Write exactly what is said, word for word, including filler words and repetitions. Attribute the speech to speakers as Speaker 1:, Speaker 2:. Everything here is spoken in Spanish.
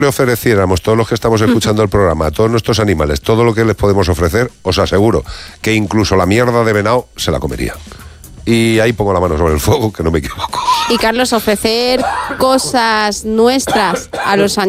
Speaker 1: le ofreciéramos, todos los que estamos escuchando el programa, a todos nuestros animales, todo lo que les podemos ofrecer, os aseguro que incluso la mierda de venado se la comería. Y ahí pongo la mano sobre el fuego, que no me equivoco.
Speaker 2: Y Carlos, ofrecer cosas nuestras a los animales